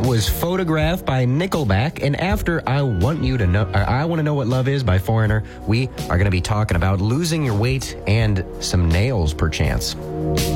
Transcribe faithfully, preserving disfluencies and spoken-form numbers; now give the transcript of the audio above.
That was Photograph by Nickelback. And after I Want You to Know, I Want to Know What Love Is by Foreigner, we are going to be talking about losing your weight and some nails, perchance.